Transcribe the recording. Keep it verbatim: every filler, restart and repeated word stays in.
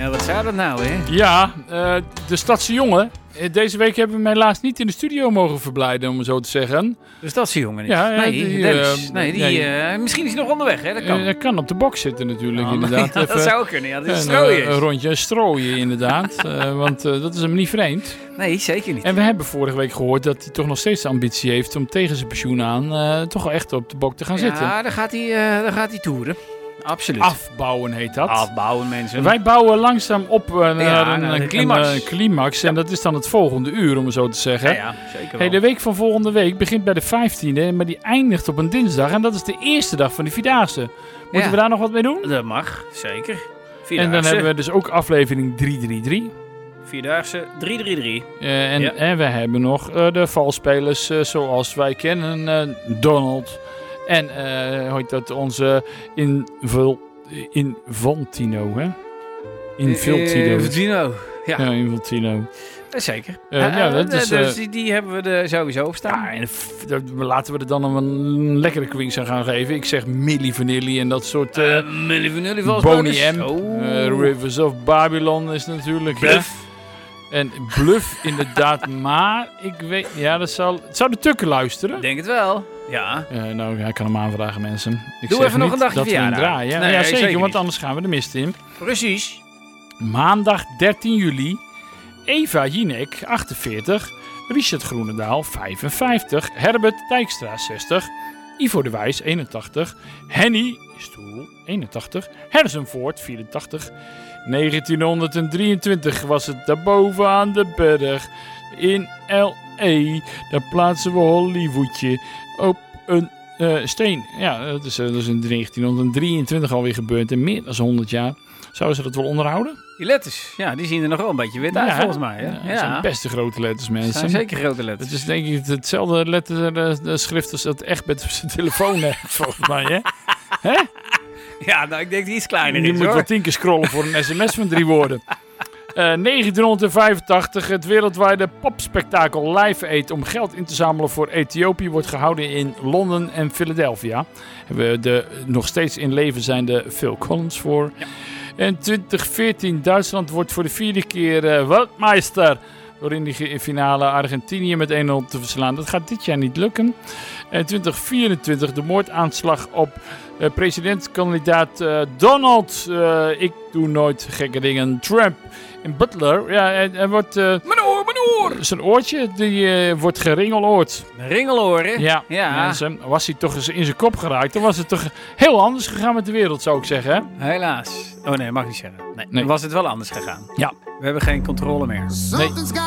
Ja, wat zou dat nou, hè? Ja, uh, de Stadse jongen. Deze week hebben we hem helaas niet in de studio mogen verblijden, om het zo te zeggen. De Stadse jongen niet? Ja, ja, nee, die, Dennis. Uh, nee, die, ja, uh, misschien is hij nog onderweg, hè? Dat kan. Hij uh, kan op de box zitten natuurlijk, oh, inderdaad. Ja, Even, dat zou kunnen, ja. Dat is een, strooien. Uh, een rondje strooien, inderdaad. uh, want uh, dat is hem niet vreemd. Nee, zeker niet. En we hebben vorige week gehoord dat hij toch nog steeds de ambitie heeft om tegen zijn pensioen aan uh, toch wel echt op de bok te gaan ja, zitten. Ja, dan gaat hij, uh, dan gaat hij toeren. Absoluut. Afbouwen heet dat. Afbouwen, mensen. Wij bouwen langzaam op uh, naar ja, een, nou, een climax. Een, een climax. Ja. En dat is dan het volgende uur, om het zo te zeggen. Ja, ja zeker wel. Hey, de week van volgende week begint bij de vijftiende, maar die eindigt op een dinsdag. En dat is de eerste dag van de Vierdaagse. Moeten ja. we daar nog wat mee doen? Dat mag, zeker. Vierdaagse. En dan hebben we dus ook aflevering drie drie drie. Vierdaagse drie drie drie. Uh, en, ja. en we hebben nog uh, de valspelers uh, zoals wij kennen. Uh, Donald. En uh, hoe heet dat? Onze invul... Infantino, hè? Infantino. Infantino, ja. Ja, Infantino. Zeker. Uh, uh, ja, dat is, uh, dus die, die hebben we er sowieso op staan. Ja, en f- dat, laten we er dan een lekkere quiz aan gaan geven. Ik zeg Milli Vanilli en dat soort... Uh, uh, Milli Vanilli was Boney M. Oh. Uh, Rivers of Babylon is natuurlijk... Bluff. Hè? En Bluff inderdaad, maar ik weet... Ja, dat zal... Zou de Tukker luisteren? Ik denk het wel. Ja. Uh, nou, hij kan hem aanvragen, mensen. Ik Doe zeg even nog niet een dagje dat we hem verjaardag. draaien. Nee, ja, nee, zeker, zeker want niet. anders gaan we de mist in. Precies. Maandag dertien juli. Eva Jinek, achtenveertig. Richard Groenendaal, vijfenvijftig. Herbert Dijkstra, zestig. Ivo de Wijs, eenentachtig. Henny, stoel, eenentachtig. Herzenvoort, vierentachtig. negentienhonderddrieëntwintig was het daarboven aan de berg. In L A, daar plaatsen we Hollywoodje op een uh, steen. Ja, dat is, uh, dat is in negentienhonderddrieëntwintig alweer gebeurd. En meer dan honderd jaar. Zouden ze dat wel onderhouden? Die letters, ja, die zien er nog wel een beetje wit uit, ja, volgens mij. Hè? Ja, dat ja. zijn best de grote letters, mensen. Dat zijn zeker grote letters. Het is denk ik hetzelfde letterschrift als dat Egbert op zijn telefoon heeft, volgens mij, hè? Hè? Ja, nou, ik denk die iets kleiner Je is, moet hoor. wel tien keer scrollen voor een sms van drie woorden. Uh, negentienhonderdvijfentachtig, het wereldwijde popspektakel Live Aid om geld in te zamelen voor Ethiopië wordt gehouden in Londen en Philadelphia. Hebben we de nog steeds in leven zijnde Phil Collins voor. Ja. En twintig veertien, Duitsland wordt voor de vierde keer uh, wereldmeester. Door in die finale Argentinië met één nul te verslaan. Dat gaat dit jaar niet lukken. En twintig vierentwintig, de moordaanslag op uh, presidentkandidaat uh, Donald. Uh, ik doe nooit gekke dingen. Trump. En Butler, ja, hij wordt... Uh, mijn oor, mijn oor! Zijn oortje, die uh, wordt geringeloord. Ringeloren? Ja, ja. Mensen, was hij toch eens in zijn kop geraakt, dan was het toch heel anders gegaan met de wereld, zou ik zeggen, hè? Helaas. Oh nee, mag ik niet zeggen. Nee, nee. Dan was het wel anders gegaan. Ja. We hebben geen controle meer. Nee.